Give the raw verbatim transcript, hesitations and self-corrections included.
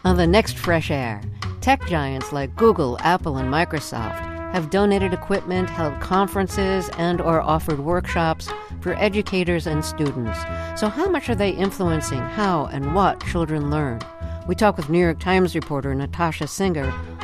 On the next Fresh Air, tech giants like Google, Apple, and Microsoft have donated equipment, held conferences, and or offered workshops for educators and students. So how much are they influencing how and what children learn? We talk with New York Times reporter Natasha Singer